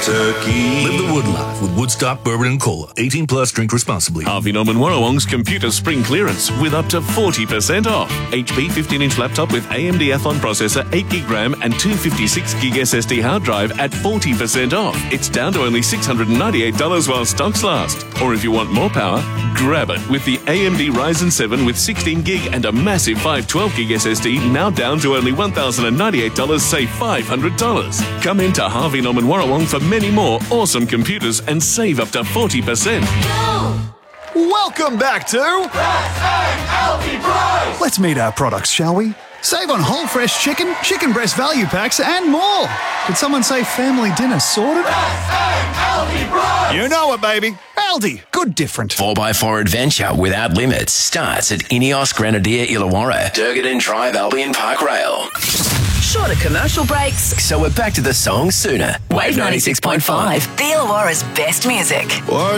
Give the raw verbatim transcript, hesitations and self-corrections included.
turkey. Live the Wood life with Woodstock Bourbon and Cola. eighteen plus, drink responsibly. Harvey Norman Warrawong's computer spring clearance with up to forty percent off. H P fifteen inch laptop with A M D Athlon processor, eight gig RAM and two fifty-six gig S S D hard drive at forty percent off. It's down to only six hundred ninety-eight dollars while stocks last. Or if you want more power, grab it with the A M D Ryzen seven with sixteen gig and a massive five twelve gig S S D, now down to only one thousand ninety-eight dollars, save five hundred dollars. Come into Harvey Norman Warrawong for many more awesome computers and save up to forty percent. Welcome back to Let's meet our products, shall we? Save on whole fresh chicken, chicken breast value packs, and more. Did someone say family dinner sorted? You know it, baby. Aldi, good different. four by four adventure without limits starts at Ineos Grenadier Illawarra, Durgadon Drive Albion Park Rail. Shorter commercial breaks. So we're back to the song sooner. Wave ninety-six point five, the Illawarra's best music.